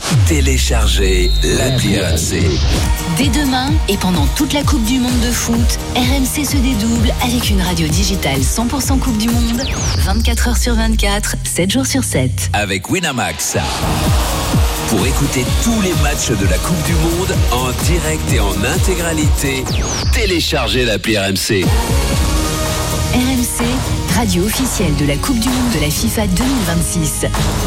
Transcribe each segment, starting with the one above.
Téléchargez l'appli RMC. Dès demain et pendant toute la Coupe du Monde de foot, RMC se dédouble avec une radio digitale 100% Coupe du Monde, 24 heures sur 24, 7 jours sur 7. Avec Winamax. Pour écouter tous les matchs de la Coupe du Monde en direct et en intégralité, téléchargez l'appli RMC. RMC, radio officielle de la Coupe du Monde de la FIFA 2026.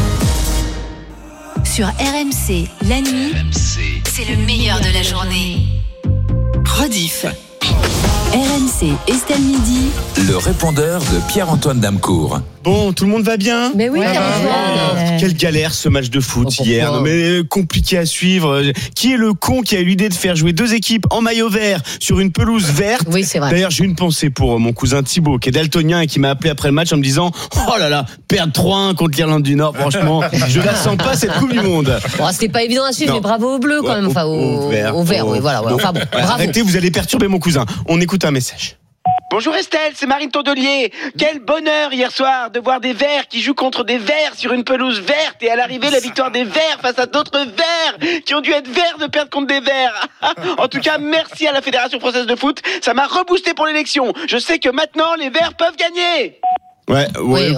Sur RMC, la nuit, c'est le meilleur de la journée. Rediff. RMC, Estelle Midi. Le répondeur de Pierre-Antoine Damecourt. Bon, tout le monde va bien ? Mais oui, Quelle galère ce match de foot hier. Non, mais compliqué à suivre. Qui est le con qui a eu l'idée de faire jouer deux équipes en maillot vert sur une pelouse verte ? Oui, c'est vrai. D'ailleurs, j'ai une pensée pour mon cousin Thibaut, qui est daltonien et qui m'a appelé après le match en me disant « Oh là là, perdre 3-1 contre l'Irlande du Nord, franchement, je la sens pas cette Coupe du Monde. » Bon, c'était pas évident à suivre, mais bravo aux Bleus quand même. Enfin, au vert, oui, voilà. Enfin bon, bravo. Arrêtez, vous allez perturber mon cousin. On écoute un message. Bonjour Estelle, c'est Marine Tondelier. Quel bonheur hier soir de voir des Verts qui jouent contre des Verts sur une pelouse verte et à l'arrivée la victoire des Verts face à d'autres Verts qui ont dû être Verts de perdre contre des Verts. En tout cas, merci à la Fédération Française de Foot, ça m'a reboosté pour l'élection. Je sais que maintenant les Verts peuvent gagner. C'est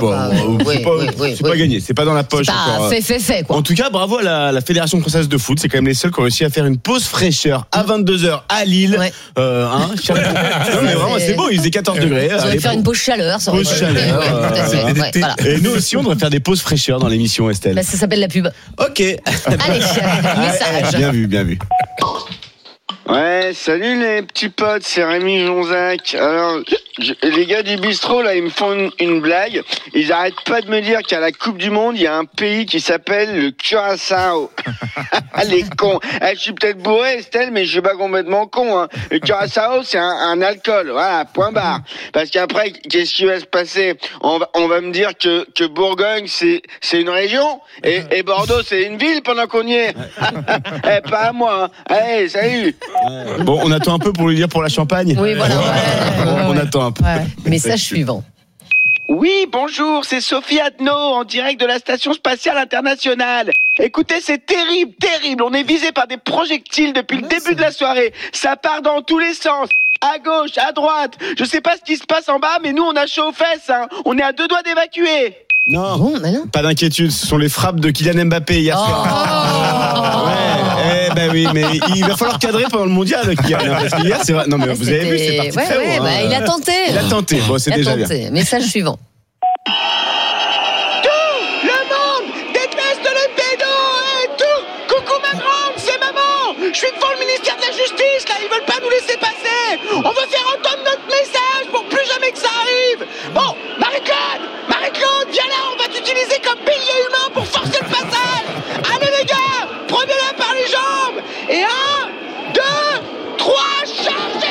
pas gagné, c'est pas dans la poche. C'est pas encore. fait, quoi. En tout cas, bravo à la Fédération Française de Foot, c'est quand même les seuls qui ont réussi à faire une pause fraîcheur à 22h à Lille. Ouais. Non, mais vraiment, c'est beau, il faisait 14 degrés. On devrait faire une pause chaleur. Ça Pause chaleur. tout à fait. Ouais, voilà. Et nous aussi, on devrait faire des pauses fraîcheur dans l'émission, Estelle. Bah, ça s'appelle la pub. Ok. Allez, message. Bien vu. Ouais, salut les petits potes, c'est Rémi Jonzac. Alors, les gars du bistrot, là, ils me font une blague. Ils arrêtent pas de me dire qu'à la Coupe du Monde, il y a un pays qui s'appelle le Curaçao. Les cons. Je suis peut-être bourré, Estelle, mais je suis pas complètement con. Hein. Le Curaçao, c'est un alcool. Voilà, point barre. Parce qu'après, qu'est-ce qui va se passer ? On va me dire que Bourgogne, c'est une région et Bordeaux, c'est une ville pendant qu'on y est. Pas à moi. Hein. Allez, salut. Bon, on attend un peu pour lui dire pour la Champagne. Oui, voilà. On attend un peu. Message suivant. Oui, bonjour, c'est Sophie Adno en direct de la Station Spatiale Internationale. Écoutez, c'est terrible. On est visé par des projectiles depuis le début de la soirée. Ça part dans tous les sens. À gauche, à droite. Je sais pas ce qui se passe en bas, mais nous, on a chaud aux fesses. Hein. On est à 2 doigts d'évacuer. Non. Bon, bah non. Pas d'inquiétude, ce sont les frappes de Kylian Mbappé hier soir. Oui, mais il va falloir cadrer pendant le mondial, Kylian. Parce qu'hier, c'est vrai. Non, mais vous avez vu, c'est parti très haut. Bah, il a tenté. Bon, c'est déjà bien. Message suivant. Tout le monde déteste le pédo et tout. Coucou ma grande, c'est maman. Je suis devant le ministère de la Justice, là, ils veulent pas nous laisser passer. On veut faire entendre notre message pour plus jamais que ça arrive. Bon, Marie-Claude, viens là, on va t'utiliser comme pilier humain pour forcer le passage. Allez les gars, prenez-la par les jambes. Et 1, 2, 3, chargez.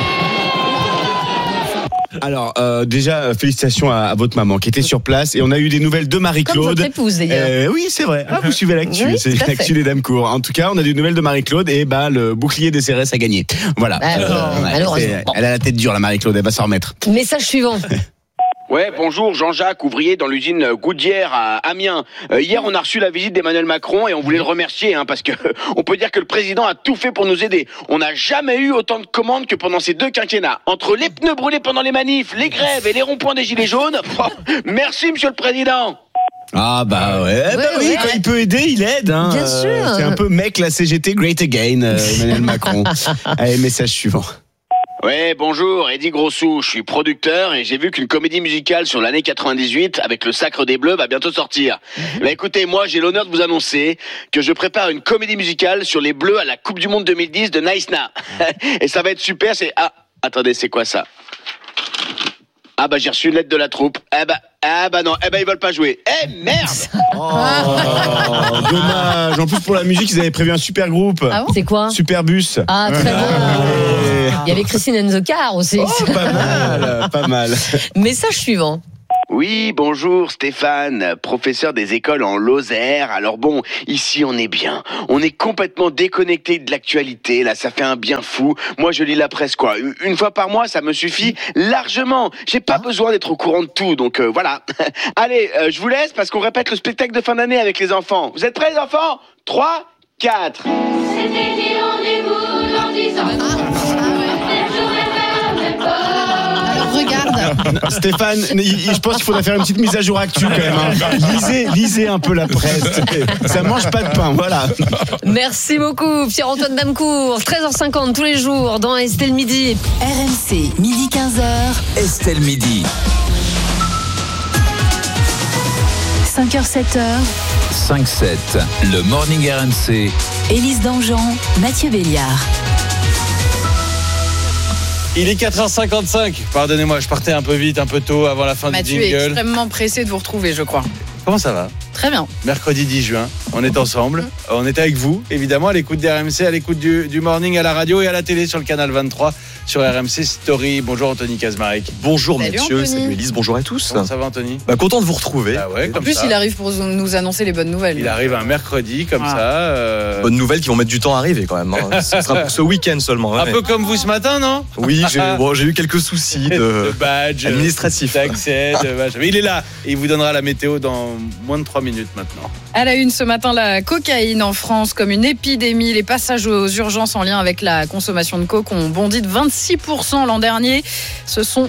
Alors, déjà, félicitations à votre maman qui était sur place. Et on a eu des nouvelles de Marie-Claude. Comme votre épouse, d'ailleurs. Oui, c'est vrai. Vous suivez l'actu. Oui, c'est tout à l'actu fait. des Damecourt. En tout cas, on a des nouvelles de Marie-Claude. Et le bouclier des CRS a gagné. Voilà. Malheureusement. Elle a la tête dure, la Marie-Claude. Elle va s'en remettre. Message suivant. Ouais, bonjour, Jean-Jacques, ouvrier dans l'usine Goodyear à Amiens. Hier, on a reçu la visite d'Emmanuel Macron et on voulait le remercier, parce que on peut dire que le président a tout fait pour nous aider. On n'a jamais eu autant de commandes que pendant ces 2 quinquennats. Entre les pneus brûlés pendant les manifs, les grèves et les ronds-points des gilets jaunes, merci, monsieur le président. Ah oui, quand il peut aider, il aide. Bien sûr. C'est un peu mec la CGT Great Again, Emmanuel Macron. Allez, message suivant. Ouais, bonjour, Eddie Grossou, je suis producteur et j'ai vu qu'une comédie musicale sur l'année 98 avec le Sacre des Bleus va bientôt sortir. Mais écoutez, moi j'ai l'honneur de vous annoncer que je prépare une comédie musicale sur les Bleus à la Coupe du Monde 2010 de Naïsna. Et ça va être super, attendez, c'est quoi ça ? J'ai reçu une lettre de la troupe. Non, ils veulent pas jouer. Merde. Dommage. En plus, pour la musique, ils avaient prévu un super groupe. Ah bon ? C'est quoi ? Superbus. Ah, très bien. Il y avait Christine and the Car aussi. Pas mal. Message suivant. Oui, bonjour Stéphane, professeur des écoles en Lozère. Alors bon, ici on est bien. On est complètement déconnecté de l'actualité, là, ça fait un bien fou. Moi je lis la presse quoi. Une fois par mois, ça me suffit largement. J'ai pas besoin d'être au courant de tout, donc voilà. Allez, je vous laisse parce qu'on répète le spectacle de fin d'année avec les enfants. Vous êtes prêts les enfants ? 3, 4. Alors regarde. Stéphane, je pense qu'il faudrait faire une petite mise à jour actu quand même. Hein. Lisez un peu la presse. Ça mange pas de pain, voilà. Merci beaucoup, Pierre-Antoine Damecourt. 13h50 tous les jours dans Estelle Midi. RMC, midi 15h. Estelle Midi. 5h, 7h. 5-7, le Morning RMC. Élise Dangean, Mathieu Béliard. Il est 4h55. Pardonnez-moi, je partais un peu vite, un peu tôt avant la fin Mathieu du jingle. est extrêmement pressé de vous retrouver, je crois. Comment ça va ? Très bien. Mercredi 10 juin, on est ensemble. On est avec vous, évidemment, à l'écoute d'RMC, à l'écoute du Morning, à la radio et à la télé sur le canal 23, sur RMC Story. Bonjour Anthony Kazmarek. Bonjour Salut Mathieu, Anthony. salut Élise, bonjour à tous. Comment ça va Anthony ? Content de vous retrouver. Ah ouais, En comme plus, ça. il arrive pour nous annoncer les bonnes nouvelles. Il arrive un mercredi comme ça. Bonnes nouvelles qui vont mettre du temps à arriver quand même. Hein. Ce sera pour ce week-end seulement. Un peu comme vous ce matin, non ? Oui, j'ai eu quelques soucis de badge administratifs. D'accès, de badge. Mais il est là et il vous donnera la météo dans moins de 3 minutes maintenant. À la une ce matin, la cocaïne en France comme une épidémie. Les passages aux urgences en lien avec la consommation de coke ont bondi de 26% l'an dernier. Ce sont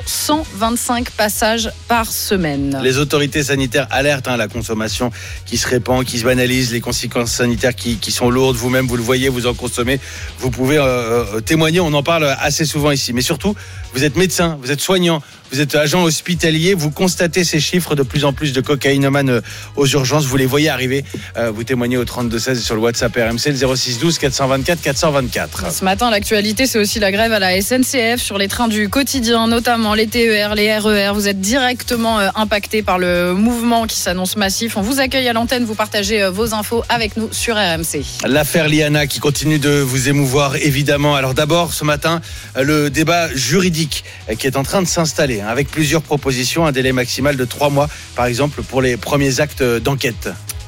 125 passages par semaine. Les autorités sanitaires alertent la consommation qui se répand, qui se banalise, les conséquences sanitaires qui sont lourdes. Vous-même, vous le voyez, vous en consommez. Vous pouvez témoigner, on en parle assez souvent ici. Mais surtout, vous êtes médecin, vous êtes soignant, vous êtes agent hospitalier, vous constatez ces chiffres de plus en plus de cocaïnomanes aux urgences, vous les voyez arriver. Vous témoignez au 32-16 et sur le WhatsApp RMC, le 06 12 424 424. Ce matin, l'actualité, c'est aussi la grève à la SNCF sur les trains du quotidien, notamment les TER, les RER. Vous êtes directement impacté par le mouvement qui s'annonce massif. On vous accueille à l'antenne, vous partagez vos infos avec nous sur RMC. L'affaire Liana qui continue de vous émouvoir, évidemment. Alors d'abord, ce matin, le débat juridique qui est en train de s'installer, avec plusieurs propositions, un délai maximal de 3 mois, par exemple, pour les premiers actes d'enquête.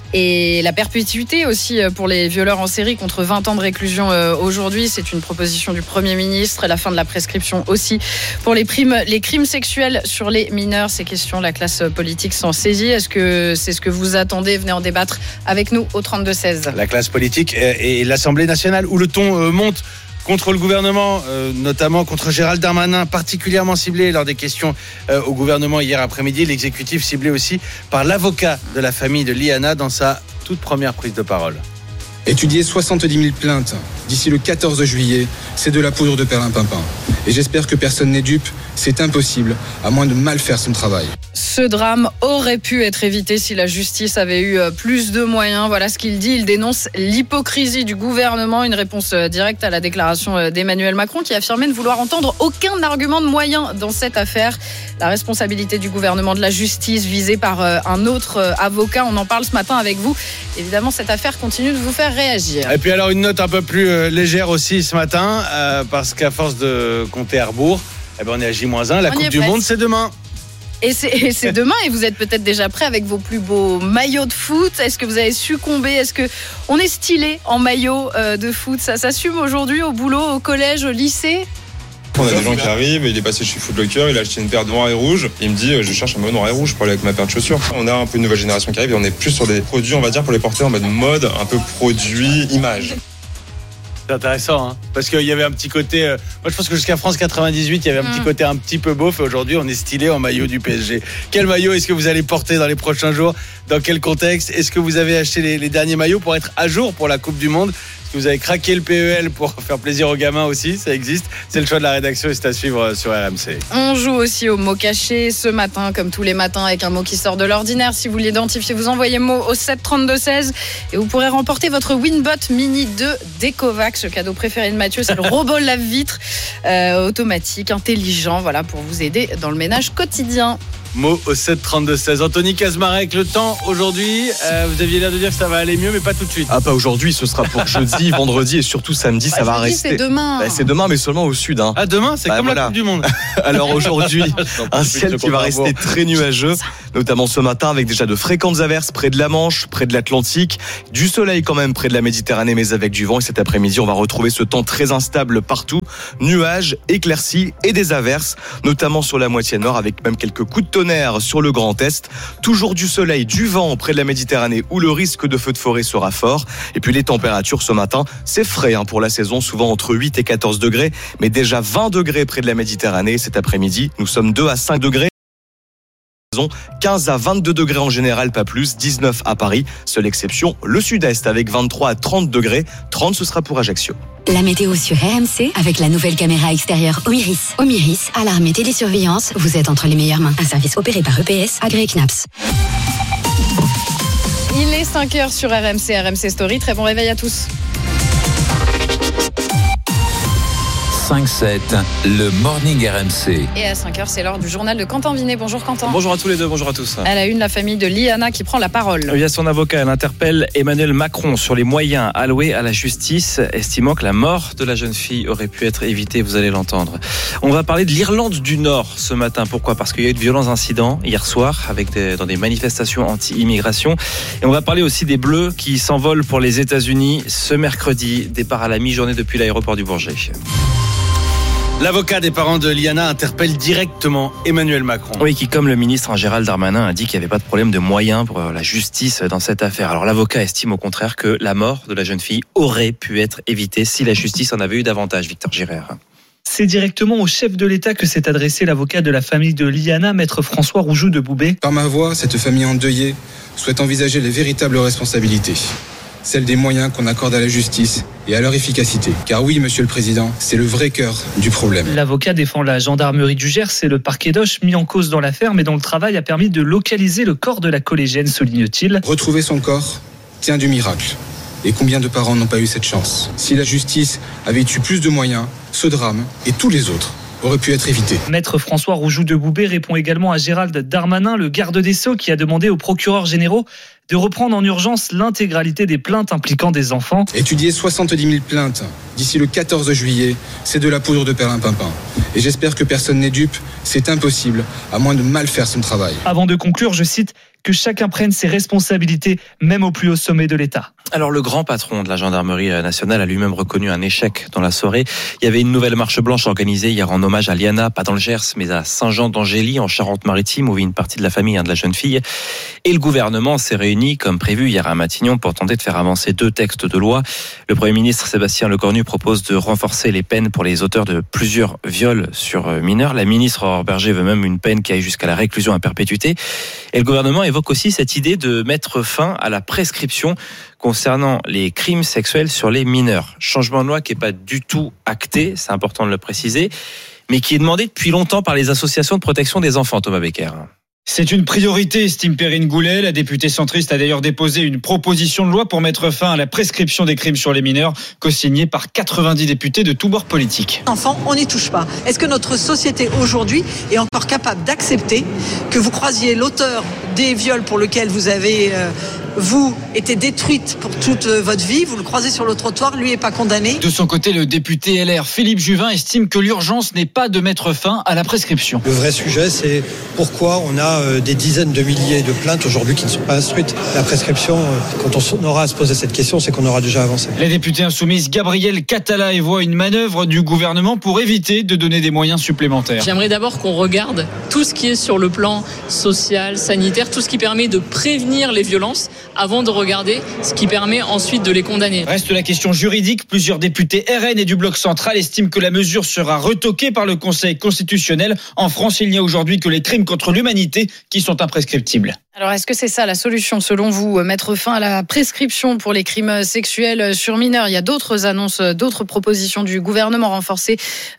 Et la perpétuité aussi pour les violeurs en série contre 20 ans de réclusion aujourd'hui. C'est une proposition du Premier ministre. La fin de la prescription aussi pour les crimes sexuels sur les mineurs. Ces questions, la classe politique s'en saisit. Est-ce que c'est ce que vous attendez ? Venez en débattre avec nous au 32-16. La classe politique et l'Assemblée nationale où le ton monte contre le gouvernement, notamment contre Gérald Darmanin, particulièrement ciblé lors des questions au gouvernement hier après-midi. L'exécutif ciblé aussi par l'avocat de la famille de Liana dans sa toute première prise de parole. Étudier 70 000 plaintes d'ici le 14 juillet, c'est de la poudre de perlimpinpin. Et j'espère que personne n'est dupe, c'est impossible, à moins de mal faire son travail. Ce drame aurait pu être évité si la justice avait eu plus de moyens. Voilà ce qu'il dit. Il dénonce l'hypocrisie du gouvernement. Une réponse directe à la déclaration d'Emmanuel Macron qui affirmait ne vouloir entendre aucun argument de moyen dans cette affaire. La responsabilité du gouvernement, de la justice visée par un autre avocat. On en parle ce matin avec vous. Évidemment, cette affaire continue de vous faire réagir. Et puis alors une note un peu plus légère aussi ce matin parce qu'à force de compter à rebours, on est à J-1. La Coupe du Monde, c'est demain. Et c'est demain et vous êtes peut-être déjà prêts avec vos plus beaux maillots de foot. Est-ce que vous avez succombé ? Est-ce qu'on est stylé en maillot de foot ? Ça s'assume aujourd'hui au boulot, au collège, au lycée ? On a des gens qui arrivent, il est passé chez Foot Locker, il a acheté une paire noire et rouge. Il me dit je cherche un maillot noir et rouge pour aller avec ma paire de chaussures. On a un peu une nouvelle génération qui arrive et on est plus sur des produits, on va dire, pour les porter en mode mode, un peu produit, image. C'est intéressant, parce qu'il y avait un petit côté. Moi, je pense que jusqu'à France 98, il y avait un petit côté un petit peu beauf. Et aujourd'hui, on est stylé en maillot du PSG. Quel maillot est-ce que vous allez porter dans les prochains jours ? Dans quel contexte ? Est-ce que vous avez acheté les derniers maillots pour être à jour pour la Coupe du Monde ? Est-ce que vous avez craqué le PEL pour faire plaisir aux gamins aussi ? Ça existe. C'est le choix de la rédaction et c'est à suivre sur RMC. On joue aussi au mot caché ce matin, comme tous les matins, avec un mot qui sort de l'ordinaire. Si vous l'identifiez, vous envoyez mot au 7 32 16 et vous pourrez remporter votre Winbot Mini 2 d'Ecovacs. Le cadeau préféré de Mathieu, c'est le robot lave-vitre automatique, intelligent, voilà, pour vous aider dans le ménage quotidien. Mot au 7 32 16. Anthony Kazmarek, le temps aujourd'hui, vous aviez l'air de dire que ça va aller mieux, mais pas tout de suite. Ah, pas aujourd'hui, ce sera pour jeudi, vendredi et surtout samedi, ça va rester. C'est demain. C'est demain, mais seulement au sud. Ah, demain, c'est comme la Coupe du Monde. Alors aujourd'hui, un ciel qui va rester très nuageux. notamment ce matin avec déjà de fréquentes averses près de la Manche, près de l'Atlantique, du soleil quand même près de la Méditerranée mais avec du vent. Et cet après-midi, on va retrouver ce temps très instable partout, nuages, éclaircies et des averses, notamment sur la moitié nord avec même quelques coups de tonnerre sur le Grand Est. Toujours du soleil, du vent près de la Méditerranée où le risque de feu de forêt sera fort. Et puis les températures ce matin, c'est frais pour la saison, souvent entre 8 et 14 degrés, mais déjà 20 degrés près de la Méditerranée. Cet après-midi, nous sommes 2 à 5 degrés. 15 à 22 degrés en général, pas plus, 19 à Paris. Seule exception, le sud-est avec 23 à 30 degrés. 30, ce sera pour Ajaccio. La météo sur RMC avec la nouvelle caméra extérieure Omiris. Omiris, alarme et télésurveillance, vous êtes entre les meilleures mains. Un service opéré par EPS, agréé CNAPS. Il est 5h sur RMC, RMC Story. Très bon réveil à tous. 5-7, le Morning RMC. Et à 5h, c'est l'heure du journal de Quentin Vinet. Bonjour Quentin. Bonjour à tous les deux, bonjour à tous. À la une, la famille de Liana qui prend la parole. Via son avocat, elle interpelle Emmanuel Macron sur les moyens alloués à la justice, estimant que la mort de la jeune fille aurait pu être évitée, vous allez l'entendre. On va parler de l'Irlande du Nord ce matin. Pourquoi ? Parce qu'il y a eu de violents incidents hier soir dans des manifestations anti-immigration. Et on va parler aussi des Bleus qui s'envolent pour les États-Unis ce mercredi. Départ à la mi-journée depuis l'aéroport du Bourget. L'avocat des parents de Liana interpelle directement Emmanuel Macron. Oui, qui, comme le ministre Gérald Darmanin, a dit qu'il n'y avait pas de problème de moyens pour la justice dans cette affaire. Alors l'avocat estime au contraire que la mort de la jeune fille aurait pu être évitée si la justice en avait eu davantage. Victor Girard. C'est directement au chef de l'État que s'est adressé l'avocat de la famille de Liana, maître François Roujoux de Boubet. Par ma voix, cette famille endeuillée souhaite envisager les véritables responsabilités. Celle des moyens qu'on accorde à la justice et à leur efficacité. Car oui, Monsieur le Président, c'est le vrai cœur du problème. L'avocat défend la gendarmerie du Gers et le parquet d'Auch mis en cause dans l'affaire, mais dont le travail a permis de localiser le corps de la collégienne, souligne-t-il. Retrouver son corps tient du miracle. Et combien de parents n'ont pas eu cette chance ? Si la justice avait eu plus de moyens, ce drame et tous les autres aurait pu être évité. Maître François Roujoux de Boubet répond également à Gérald Darmanin, le garde des Sceaux, qui a demandé aux procureurs généraux de reprendre en urgence l'intégralité des plaintes impliquant des enfants. Étudier 70 000 plaintes d'ici le 14 juillet, c'est de la poudre de perlimpinpin. Et j'espère que personne n'est dupe, c'est impossible, à moins de mal faire son travail. Avant de conclure, je cite, que chacun prenne ses responsabilités, même au plus haut sommet de l'État. Alors le grand patron de la gendarmerie nationale a lui-même reconnu un échec dans la soirée. Il y avait une nouvelle marche blanche organisée hier en hommage à Liana, pas dans le Gers, mais à Saint-Jean-d'Angély, en Charente-Maritime, où vit une partie de la famille de la jeune fille. Et le gouvernement s'est réuni, comme prévu hier à Matignon, pour tenter de faire avancer 2 textes de loi. Le Premier ministre Sébastien Lecornu propose de renforcer les peines pour les auteurs de plusieurs viols sur mineurs. La ministre Aurore Berger veut même une peine qui aille jusqu'à la réclusion à perpétuité. Et le gouvernement évoque aussi cette idée de mettre fin à la prescription concernant les crimes sexuels sur les mineurs. Changement de loi qui n'est pas du tout acté, c'est important de le préciser, mais qui est demandé depuis longtemps par les associations de protection des enfants, Thomas Becker. C'est une priorité, estime Perrine Goulet. La députée centriste a d'ailleurs déposé une proposition de loi pour mettre fin à la prescription des crimes sur les mineurs, co-signée par 90 députés de tous bords politiques. Enfants, on n'y touche pas. Est-ce que notre société aujourd'hui est encore capable d'accepter que vous croisiez l'auteur des viols pour lesquels vous avez été détruite pour toute votre vie, vous le croisez sur le trottoir, lui n'est pas condamné. De son côté, le député LR Philippe Juvin estime que l'urgence n'est pas de mettre fin à la prescription. Le vrai sujet, c'est pourquoi on a des dizaines de milliers de plaintes aujourd'hui qui ne sont pas instruites. La prescription, quand on aura à se poser cette question, c'est qu'on aura déjà avancé. La députée insoumise Gabrielle Catala évoque une manœuvre du gouvernement pour éviter de donner des moyens supplémentaires. J'aimerais d'abord qu'on regarde tout ce qui est sur le plan social, sanitaire, tout ce qui permet de prévenir les violences avant de regarder ce qui permet ensuite de les condamner. Reste la question juridique. Plusieurs députés RN et du Bloc central estiment que la mesure sera retoquée par le Conseil constitutionnel. En France, il n'y a aujourd'hui que les crimes contre l'humanité qui sont imprescriptibles. Alors, est-ce que c'est ça la solution, selon vous, mettre fin à la prescription pour les crimes sexuels sur mineurs ? Il y a d'autres annonces, d'autres propositions du gouvernement, renforcer,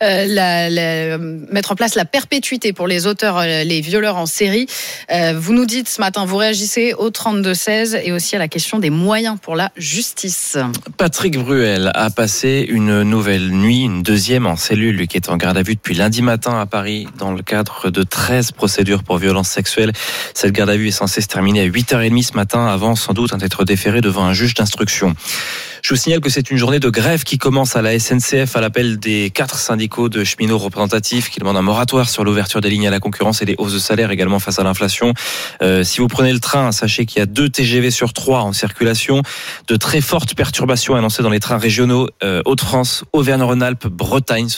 mettre en place la perpétuité pour les auteurs, les violeurs en série. Vous nous dites ce matin, vous réagissez au 32-16 et aussi à la question des moyens pour la justice. Patrick Bruel a passé une nouvelle nuit, une deuxième en cellule, lui qui est en garde à vue depuis lundi matin à Paris, dans le cadre de 13 procédures pour violences sexuelles. Cette garde à vue est censée se terminer à 8h30 ce matin, avant sans doute d'être déféré devant un juge d'instruction. Je vous signale que c'est une journée de grève qui commence à la SNCF à l'appel des 4 syndicats de cheminots représentatifs qui demandent un moratoire sur l'ouverture des lignes à la concurrence et des hausses de salaire également face à l'inflation. Si vous prenez le train, sachez qu'il y a 2 TGV sur 3 en circulation. De très fortes perturbations annoncées dans les trains régionaux Hauts-de-France, Auvergne-Rhône-Alpes, Bretagne.